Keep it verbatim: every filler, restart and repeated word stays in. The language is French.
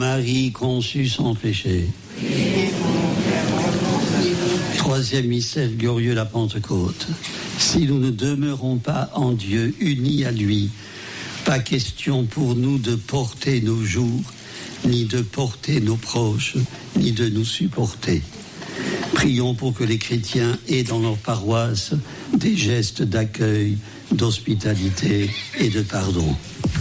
Marie conçue sans péché. Troisième mystère glorieux, la Pentecôte. Si nous ne demeurons pas en Dieu, unis à lui, pas question pour nous de porter nos jours, ni de porter nos proches, ni de nous supporter. Prions pour que les chrétiens aient dans leur paroisse des gestes d'accueil, d'hospitalité et de pardon.